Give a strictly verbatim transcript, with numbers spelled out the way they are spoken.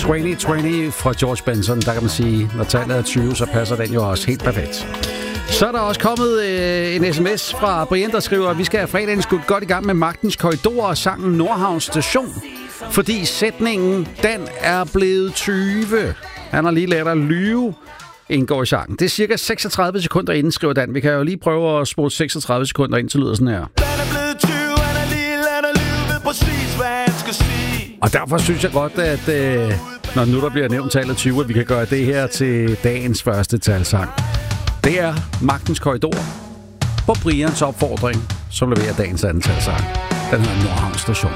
tyve tyve fra George Benson. Der kan man sige, når tallet er tyve, så passer den jo også helt perfekt. Så er der også kommet øh, en sms fra Brian, der skriver, at vi skal have fredagen skudt godt i gang med Magtens Korridor og sangen Nordhavns Station. Fordi sætningen, den er blevet tyve. Han har lige lært at lyve, indgår i sangen. Det er cirka seksogtredive sekunder inden, skriver Dan. Vi kan jo lige prøve at spole seksogtredive sekunder ind, så lyder sådan her. Den er blevet tyve, han er lige lært at lyve, præcis hvad han skal sige. Og derfor synes jeg godt, at øh, når nu der bliver nævnt tallet tyve, at vi kan gøre det her til dagens første talsang. Det er Magtens Korridor på Brians opfordring, som leverer dagens anden talsang. Den hedder Nordhavns Station.